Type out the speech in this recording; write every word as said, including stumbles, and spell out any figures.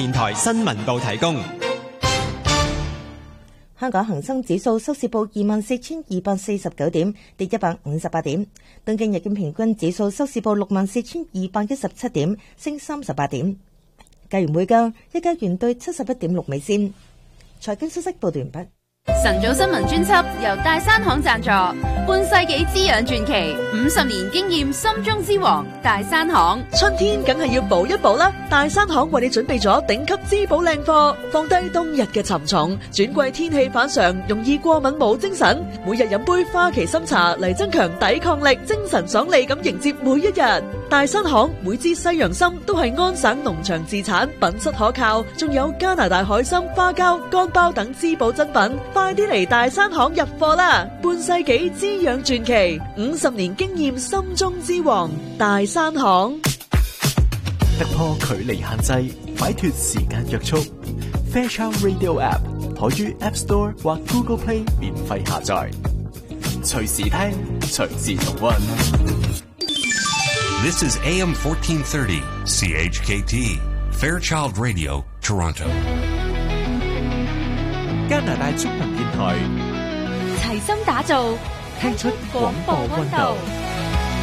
電台新聞部提供。 香港恒生指數收市報二萬四千二百四十九點，跌一百五十八點。東京日經平均指數收市報六萬四千二百一十七點，升三十八點。計完匯價，一加元兌七十一點六美仙。財經消息報道完畢。 晨早新聞專輯由大山行贊助，半世紀滋養傳奇，五十年經驗，心中之王大山行。 春天梗係要補一補啦，大山行為你準備咗頂級滋補靚貨，放低冬日嘅沉重，轉季天氣反常，容易過敏冇精神，每日飲杯花旗參茶嚟增強抵抗力，精神爽利咁迎接每一日。大山行每支西洋參都係安省農場自產，品質可靠，仲有加拿大海參、花膠、乾包等滋補珍品。快啲嚟大山行入貨啦！半世紀滋養傳奇，五十年經驗，心中之王，大山行。 突破距離限制，擺脫時間約束。Fairchild Radio App 可於 App Store 或 Google Play 免費下載，隨時聽，隨時重溫。 This is A M fourteen thirty C H K T Fairchild Radio Toronto。 加拿大中文電台， 齊心打造， 聽出廣播溫度。